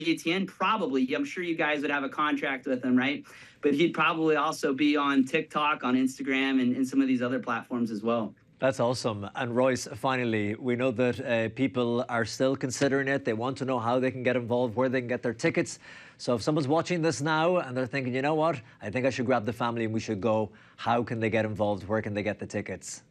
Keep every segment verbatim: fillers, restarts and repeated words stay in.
T N, probably, I'm sure you guys would have a contract with him, right? But he'd probably also be on TikTok, on Instagram, and, and some of these other platforms as well. That's awesome. And Royce, finally, we know that uh, people are still considering it. They want to know how they can get involved, where they can get their tickets. So if someone's watching this now and they're thinking, you know what, I think I should grab the family and we should go, how can they get involved? Where can they get the tickets?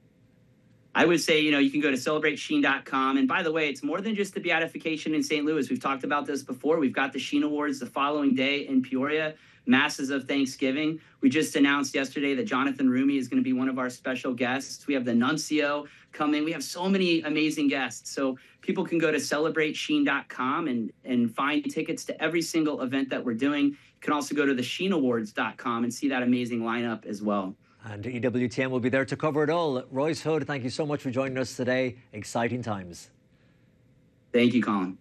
I would say, you know, you can go to celebrate sheen dot com. And by the way, it's more than just the beatification in Saint Louis. We've talked about this before. We've got the Sheen Awards the following day in Peoria, masses of Thanksgiving. We just announced yesterday that Jonathan Roumie is going to be one of our special guests. We have the Nuncio coming. We have so many amazing guests. So people can go to celebrate sheen dot com and, and find tickets to every single event that we're doing. You can also go to the sheen awards dot com and see that amazing lineup as well. And E W T N will be there to cover it all. Royce Hood, thank you so much for joining us today. Exciting times. Thank you, Colin.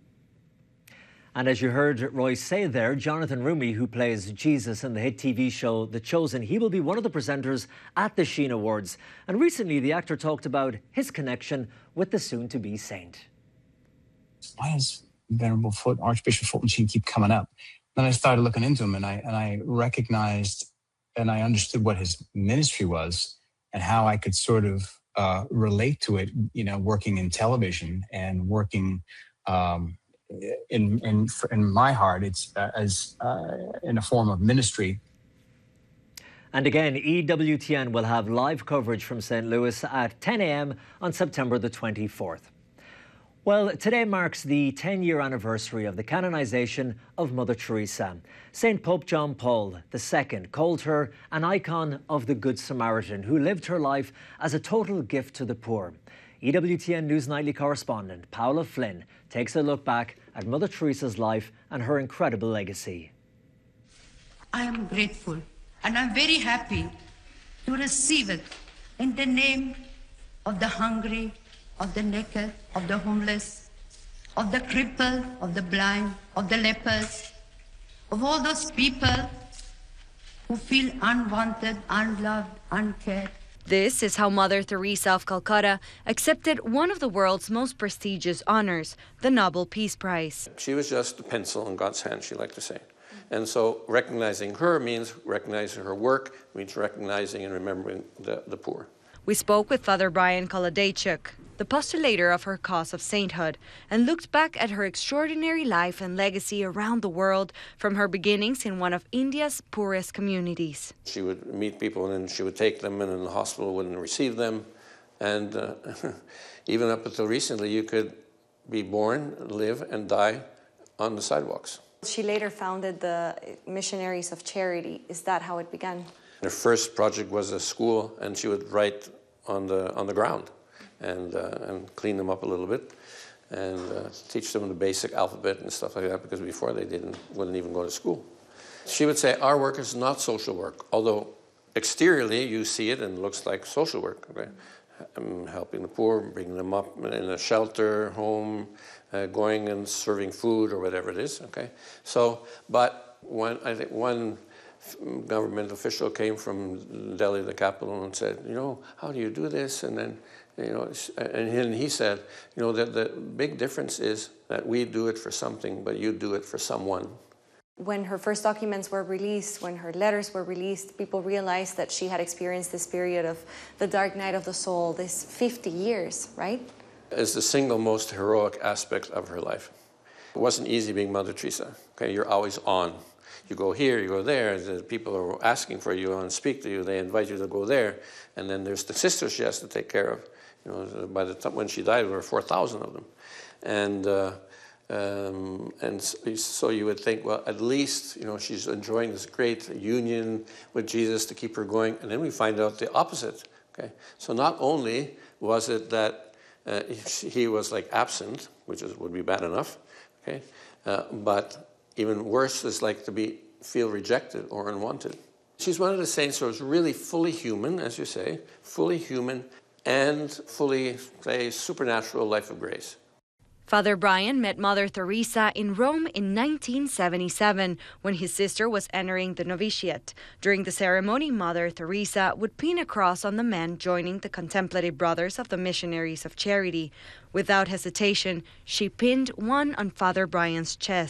And as you heard Royce say there, Jonathan Roumie, who plays Jesus in the hit T V show The Chosen, he will be one of the presenters at the Sheen Awards. And recently, the actor talked about his connection with the soon-to-be saint. Why does Venerable Foot, Archbishop Fulton Sheen keep coming up? Then I started looking into him, and I and I recognized and I understood what his ministry was and how I could sort of uh, relate to it, you know, working in television and working um, in, in, in my heart, it's uh, as uh, in a form of ministry. And again, E W T N will have live coverage from Saint Louis at ten a m on September the twenty-fourth. Well, today marks the ten-year anniversary of the canonization of Mother Teresa. Saint Pope John Paul the Second called her an icon of the Good Samaritan who lived her life as a total gift to the poor. E W T N News Nightly correspondent Paula Flynn takes a look back at Mother Teresa's life and her incredible legacy. I am grateful and I'm very happy to receive it in the name of the hungry, of the naked, of the homeless, of the crippled, of the blind, of the lepers, of all those people who feel unwanted, unloved, uncared. This is how Mother Teresa of Calcutta accepted one of the world's most prestigious honors, the Nobel Peace Prize. She was just a pencil in God's hand, she liked to say. And so recognizing her means recognizing her work, means recognizing and remembering the, the poor. We spoke with Father Brian Koladejchuk, the postulator of her cause of sainthood, and looked back at her extraordinary life and legacy around the world from her beginnings in one of India's poorest communities. She would meet people and then she would take them, and in the hospital wouldn't receive them. And uh, even up until recently, you could be born, live, and die on the sidewalks. She later founded the Missionaries of Charity. Is that how it began? Her first project was a school, and she would write on the on the ground and uh, and clean them up a little bit, and uh, teach them the basic alphabet and stuff like that, because before they didn't wouldn't even go to school. She would say, our work is not social work, although exteriorly you see it and it looks like social work. Okay? Um, helping the poor, bringing them up in a shelter, home, uh, going and serving food or whatever it is. Okay, so but when I think one government official came from Delhi, the capital, and said, you know, how do you do this? And then, you know, and he said, you know, that the big difference is that we do it for something, but you do it for someone. When her first documents were released, when her letters were released, people realized that she had experienced this period of the dark night of the soul, this fifty years, right? It's the single most heroic aspect of her life. It wasn't easy being Mother Teresa. Okay, you're always on. You go here, you go there, the people are asking for you and speak to you, they invite you to go there, and then there's the sisters she has to take care of. You know, by the time when she died, there were four thousand of them. And, uh, um, and so you would think, well, at least, you know, she's enjoying this great union with Jesus to keep her going, and then we find out the opposite, okay? So not only was it that uh, he was like absent, which is, would be bad enough, okay, uh, but even worse is like to be feel rejected or unwanted. She's one of the saints who was really fully human, as you say, fully human and fully, say, supernatural life of grace. Father Brian met Mother Teresa in Rome in nineteen seventy-seven when his sister was entering the novitiate. During the ceremony, Mother Teresa would pin a cross on the men joining the Contemplative Brothers of the Missionaries of Charity. Without hesitation, she pinned one on Father Brian's chest.